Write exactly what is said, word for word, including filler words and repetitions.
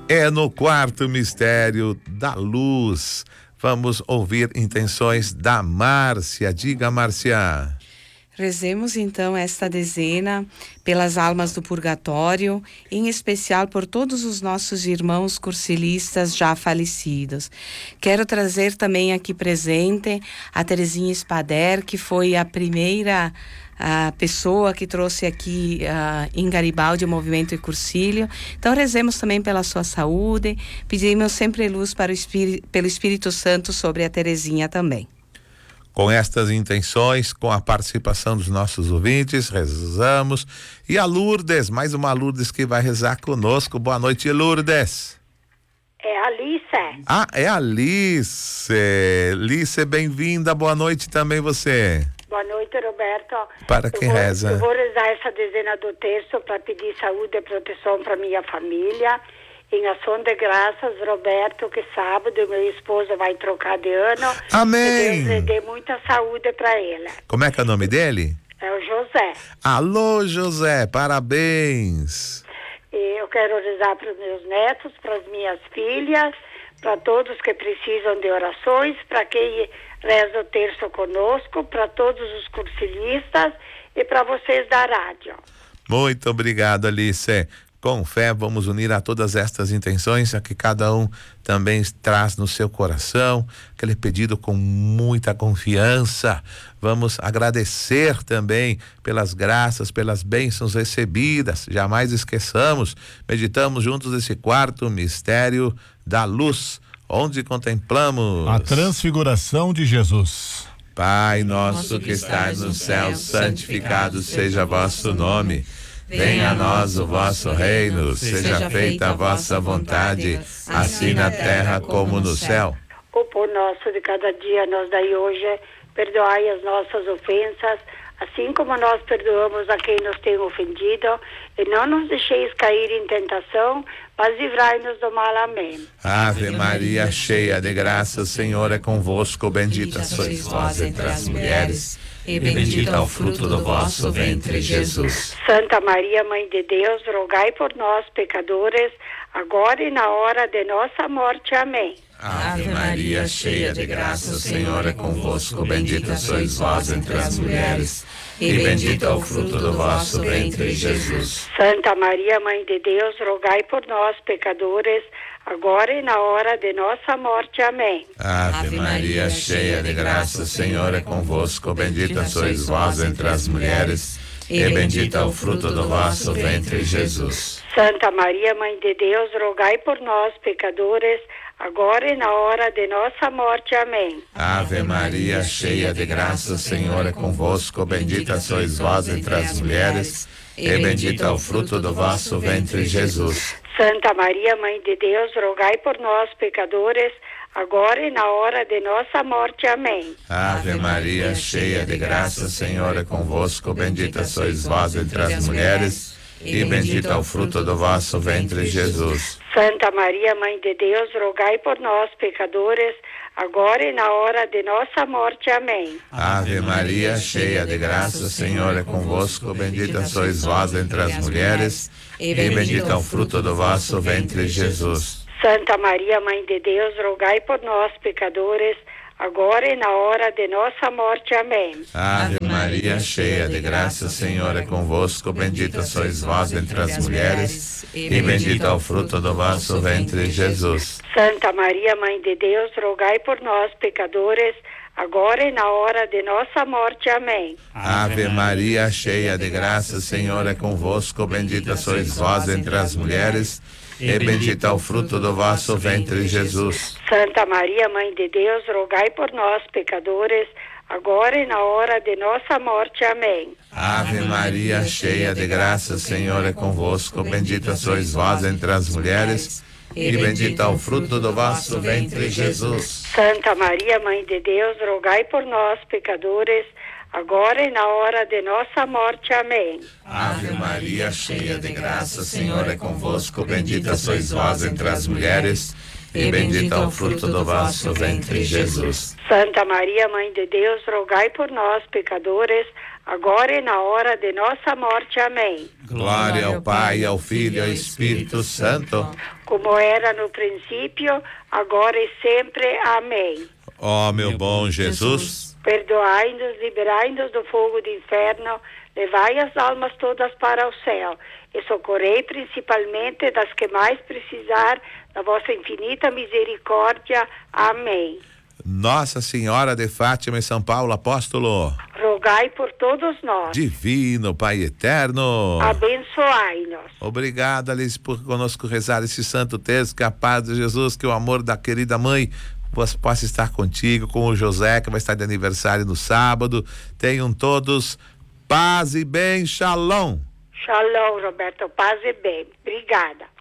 É no quarto mistério da luz. Vamos ouvir intenções da Márcia. Diga, Márcia. Rezemos então esta dezena pelas almas do purgatório, em especial por todos os nossos irmãos cursilistas já falecidos. Quero trazer também aqui presente a Terezinha Spader, que foi a primeira a pessoa que trouxe aqui uh, em Garibaldi o movimento Cursílio. Então rezemos também pela sua saúde, pedimos sempre luz para o Espírito, pelo Espírito Santo sobre a Terezinha também. Com estas intenções, com a participação dos nossos ouvintes, rezamos. E a Lourdes, mais uma Lourdes que vai rezar conosco. Boa noite, Lourdes. É a Alice. Ah, é a Alice. Alice, bem-vinda. Boa noite também você. Boa noite, Roberto. Para quem eu vou, reza? Eu vou rezar essa dezena do terço para pedir saúde e proteção para minha família. Em ação de graças, Roberto, que sábado meu esposo vai trocar de ano. Amém. Que Deus dê muita saúde para ele. Como é que é o nome dele? É o José. Alô, José, parabéns. E eu quero rezar para os meus netos, para as minhas filhas, para todos que precisam de orações, para quem reza o terço conosco, para todos os cursilistas e para vocês da rádio. Muito obrigado, Alice. Com fé, vamos unir a todas estas intenções, a que cada um também traz no seu coração, aquele pedido com muita confiança. Vamos agradecer também pelas graças, pelas bênçãos recebidas. Jamais esqueçamos, meditamos juntos esse quarto mistério da luz, onde contemplamos a transfiguração de Jesus. Pai nosso que estais no céu, santificado seja vosso nome. Venha a nós o vosso reino, seja feita a vossa vontade, assim na terra como no céu. O pão nosso de cada dia nos dai hoje, perdoai as nossas ofensas, assim como nós perdoamos a quem nos tem ofendido, e não nos deixeis cair em tentação, mas livrai-nos do mal. Amém. Ave Maria, cheia de graça, o Senhor é convosco, bendita sois vós entre as mulheres, e bendito é o fruto do vosso ventre, Jesus. Santa Maria, Mãe de Deus, rogai por nós, pecadores, agora e na hora de nossa morte. Amém. Ave Maria, cheia de graça, o Senhor é convosco, bendita sois vós entre as mulheres, e bendito é o fruto do vosso ventre, Jesus. Santa Maria, Mãe de Deus, rogai por nós, pecadores, agora e na hora de nossa morte. Amém. Ave Maria, cheia de graça, o Senhor é convosco, bendita sois vós entre as mulheres, e bendito é o fruto do vosso ventre, Jesus. Santa Maria, Mãe de Deus, rogai por nós, pecadores, agora e na hora de nossa morte. Amém. Ave Maria, cheia de graça, o Senhor é convosco, bendita sois vós entre as mulheres, e bendito é o fruto do vosso ventre, Jesus. Santa Maria, Mãe de Deus, rogai por nós, pecadores, agora e na hora de nossa morte. Amém. Ave Maria, cheia de graça, o Senhor é convosco, bendita sois vós entre as mulheres, e bendito é o fruto do vosso ventre, Jesus. Santa Maria, Mãe de Deus, rogai por nós, pecadores, agora e na hora de nossa morte. Amém. Ave Maria, cheia de graça, o Senhor é convosco, bendita sois vós entre as mulheres, e bendito é o fruto do vosso ventre, Jesus. Santa Maria, Mãe de Deus, rogai por nós, pecadores, agora e na hora de nossa morte. Amém. Ave Maria, cheia de graça, o Senhor é convosco, bendita sois vós entre as mulheres, e bendito é o fruto do vosso ventre, Jesus. Santa Maria, Mãe de Deus, rogai por nós, pecadores, agora e na hora de nossa morte. Amém. Ave Maria, cheia de graça, o Senhor é convosco, bendita sois vós entre as mulheres, e bendito é o fruto do vosso ventre, Jesus. Santa Maria, Mãe de Deus, rogai por nós, pecadores, agora e na hora de nossa morte. Amém. Ave Maria, cheia de graça, o Senhor é convosco, bendita sois vós entre as mulheres, e bendito é o fruto do vosso ventre, Jesus. Santa Maria, Mãe de Deus, rogai por nós, pecadores, agora e na hora de nossa morte. Amém. Ave Maria, cheia de graça, o Senhor é convosco, bendita sois vós entre as mulheres, e bendito é o fruto do vosso ventre, Jesus. Santa Maria, Mãe de Deus, rogai por nós, pecadores, agora e na hora de nossa morte. Amém. Glória ao Pai, ao Filho e ao Espírito Santo, como era no princípio, agora e sempre. Amém. ó meu bom Jesus, perdoai-nos, liberai-nos do fogo do inferno, levai as almas todas para o céu e socorrei principalmente das que mais precisar da vossa infinita misericórdia. Amém. Nossa Senhora de Fátima e São Paulo Apóstolo, rogai por todos nós. Divino Pai Eterno, abençoai-nos. Obrigado, Alice, por conosco rezar esse santo texto, que a paz de Jesus, que o amor da querida mãe possa estar contigo, com o José, que vai estar de aniversário no sábado. Tenham todos paz e bem. Shalom. Shalom, Roberto. Paz e bem. Obrigada.